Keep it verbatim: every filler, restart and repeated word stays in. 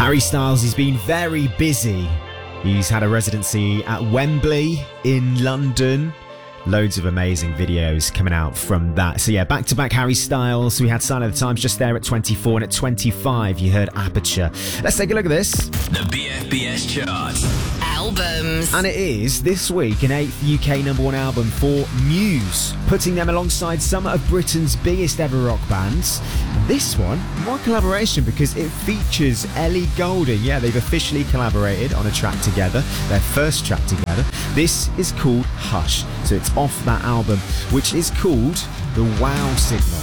Harry Styles has been very busy. He's had a residency at Wembley in London. Loads of amazing videos coming out from that. So yeah, back-to-back Harry Styles. We had Sign of the Times just there at twenty-four, and at twenty-five you heard Aperture. Let's take a look at this. The B F B S chart. Albums. And it is, this week, an eighth U K number one album for Muse, putting them alongside some of Britain's biggest ever rock bands. This one, more collaboration because it features Ellie Goulding. Yeah, they've officially collaborated on a track together, their first track together. This is called Hush, so it's off that album, which is called The Wow Signal.